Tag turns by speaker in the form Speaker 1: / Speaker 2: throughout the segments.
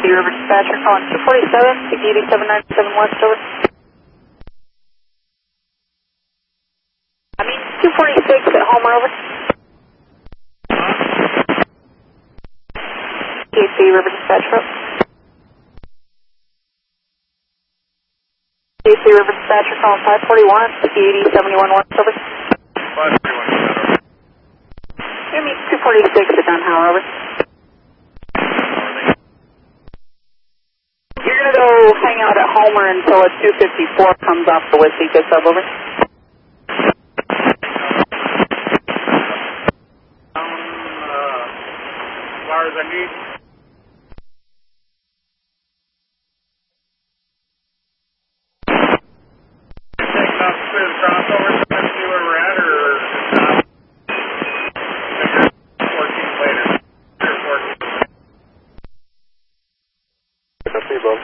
Speaker 1: River Dispatcher calling 247, Big 8797 West, over. I mean 246 at Homer, over. KC River Dispatcher, over. KC River Dispatcher calling 541, Big 8071 West, over.
Speaker 2: 541.
Speaker 1: I mean 246 at Dunhow, over. You're going to go hang out at Homer until a 254 comes off the Westseca sub, over.
Speaker 2: As far as I need. Taking off the crossover, see where we're at, or figure 14 later. Or 14.
Speaker 3: Copy, Bob.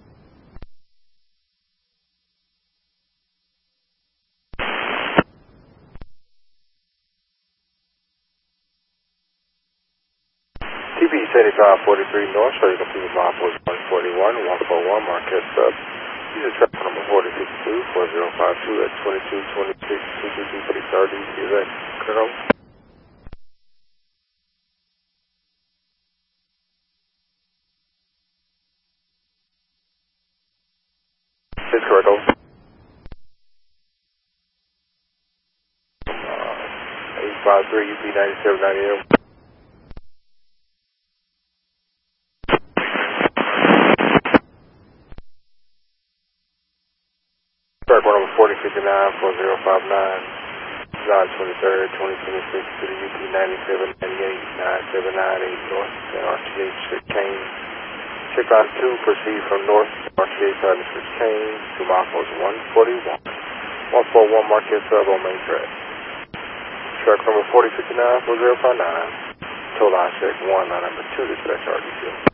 Speaker 3: TB 7543 North, showing complete milepost 141, 141, Marquette sub. Use a track number 4052, 4052 at 2226, 222 30. Is that correct? That's correct, over. 853 UP 9790. Track number 4059, 4059, July 23rd, 2026 to the UP 9798, 9798 North, and RTA Switch Cane. Check line 2, proceed from North, RTA side of Switch Cane to milepost 141. 141 Marquette sub on main track. Track number 4059, 4059, tow line check 1, line number 2, dispatch RDC.